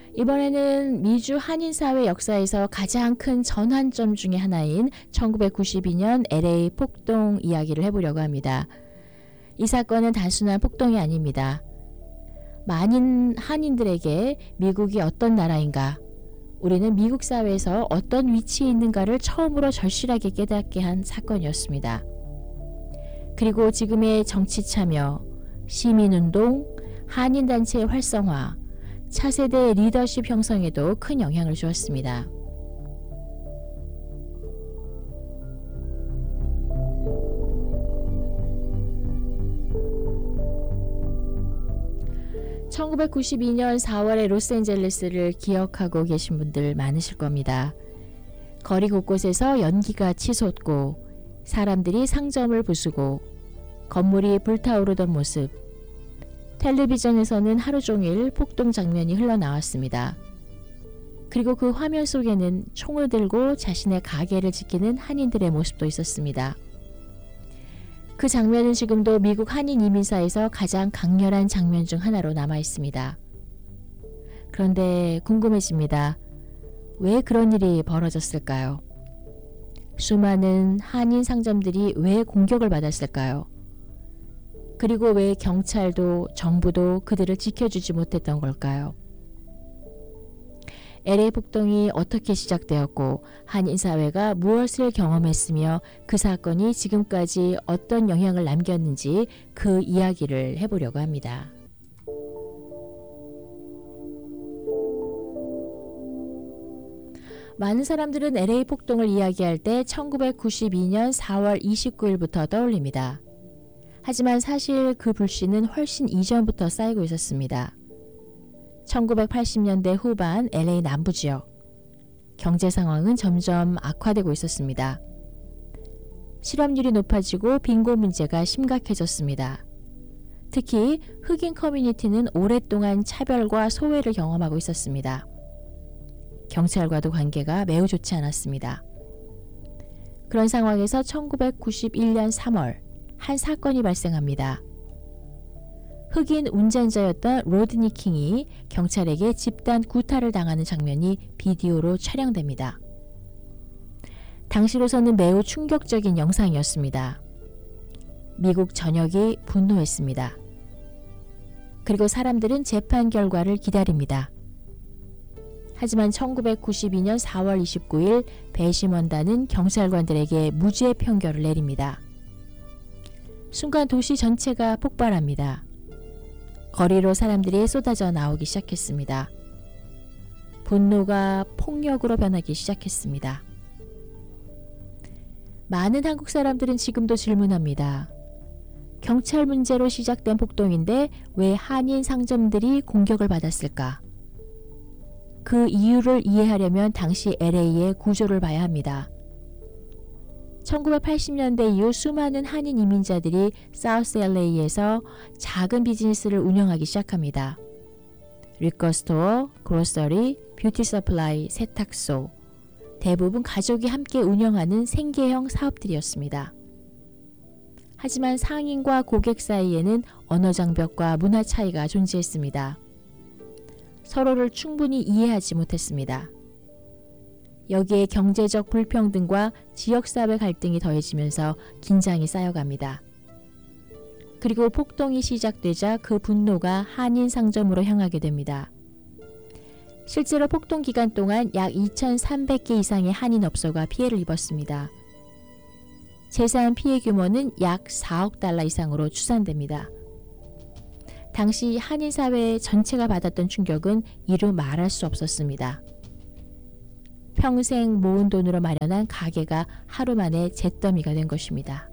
이번에는 미주 한인사회 역사에서 가장 큰 전환점 중의 하나인 1992년 LA 폭동 이야기를 해보려고 합니다. 이 사건은 단순한 폭동이 아닙니다. 많은 한인들에게 미국이 어떤 나라인가, 우리는 미국 사회에서 어떤 위치에 있는가를 처음으로 절실하게 깨닫게 한 사건이었습니다. 그리고 지금의 정치 참여, 시민운동, 한인단체의 활성화, 차세대 리더십 형성에도 큰 영향을 주었습니다. (1992년 4월의) 로스앤젤레스를 기억하고 계신 분들 많으실 겁니다. 거리 곳곳에서 연기가 치솟고 사람들이 상점을 부수고 건물이 불타오르던 모습, 텔레비전에서는 하루 종일 폭동 장면이 흘러나왔습니다. 그리고 그 화면 속에는 총을 들고 자신의 가게를 지키는 한인들의 모습도 있었습니다. 그 장면은 지금도 미국 한인 이민사에서 가장 강렬한 장면 중 하나로 남아 있습니다. 그런데 궁금해집니다. 왜 그런 일이 벌어졌을까요? 수많은 한인 상점들이 왜 공격을 받았을까요? 그리고 왜 경찰도 정부도 그들을 지켜주지 못했던 걸까요? LA 폭동이 어떻게 시작되었고 한인사회가 무엇을 경험했으며 그 사건이 지금까지 어떤 영향을 남겼는지 그 이야기를 해보려고 합니다. 많은 사람들은 LA 폭동을 이야기할 때 1992년 4월 29일부터 떠올립니다. 하지만 사실 그 불씨는 훨씬 이전부터 쌓이고 있었습니다. 1980년대 후반 LA 남부 지역. 경제 상황은 점점 악화되고 있었습니다. 실업률이 높아지고 빈곤 문제가 심각해졌습니다. 특히 흑인 커뮤니티는 오랫동안 차별과 소외를 경험하고 있었습니다. 경찰과도 관계가 매우 좋지 않았습니다. 그런 상황에서 1991년 3월 한 사건이 발생합니다. 흑인 운전자였던 로드니 킹이 경찰에게 집단 구타를 당하는 장면이 비디오로 촬영됩니다. 당시로서는 매우 충격적인 영상이었습니다. 미국 전역이 분노했습니다. 그리고 사람들은 재판 결과를 기다립니다. 하지만 1992년 4월 29일 배심원단은 경찰관들에게 무죄 판결을 내립니다. 순간 도시 전체가 폭발합니다. 거리로 사람들이 쏟아져 나오기 시작했습니다. 분노가 폭력으로 변하기 시작했습니다. 많은 한국 사람들은 지금도 질문합니다. 경찰 문제로 시작된 폭동인데 왜 한인 상점들이 공격을 받았을까? 그 이유를 이해하려면 당시 LA의 구조를 봐야 합니다. 1980년대 이후 수많은 한인 이민자들이 사우스 LA에서 작은 비즈니스를 운영하기 시작합니다. 리커 스토어, 그로서리, 뷰티 서플라이, 세탁소, 대부분 가족이 함께 운영하는 생계형 사업들이었습니다. 하지만 상인과 고객 사이에는 언어 장벽과 문화 차이가 존재했습니다. 서로를 충분히 이해하지 못했습니다. 여기에 경제적 불평등과 지역사회 갈등이 더해지면서 긴장이 쌓여갑니다. 그리고 폭동이 시작되자 그 분노가 한인 상점으로 향하게 됩니다. 실제로 폭동 기간 동안 약 2,300개 이상의 한인 업소가 피해를 입었습니다. 재산 피해 규모는 약 4억 달러 이상으로 추산됩니다. 당시 한인 사회 전체가 받았던 충격은 이루 말할 수 없었습니다. 평생 모은 돈으로 마련한 가게가 하루 만에 잿더미가 된 것입니다.